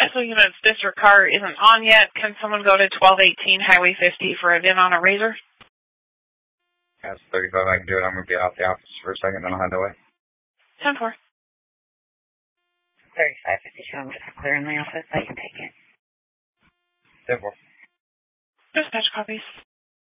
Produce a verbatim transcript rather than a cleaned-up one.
Esso unit's district car isn't on yet. Can someone go to twelve eighteen Highway fifty for a V I N on a Razor? That's thirty-five. I can do it. I'm going to get out the office for a second, then I'll head away. ten four. thirty-five fifty-two. I'm just clearing the office. I can take it. ten four. Dispatch copies.